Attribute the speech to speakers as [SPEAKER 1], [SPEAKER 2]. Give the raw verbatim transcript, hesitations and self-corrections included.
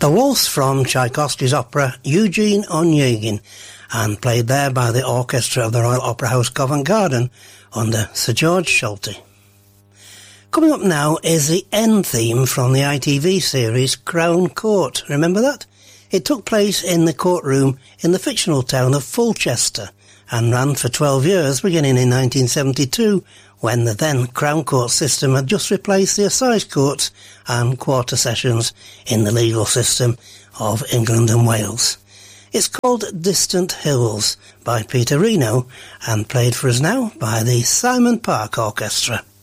[SPEAKER 1] A waltz from Tchaikovsky's opera Eugene Onegin, and played there by the orchestra of the Royal Opera House Covent Garden under Sir George Solti. Coming up now is the end theme from the I T V series Crown Court. Remember that? It took place in the courtroom in the fictional town of Fulchester and ran for twelve years, beginning in nineteen seventy-two, when the then Crown Court system had just replaced the assize courts and quarter sessions in the legal system of England and Wales. It's called Distant Hills by Peter Reno and played for us now by the Simon Park Orchestra.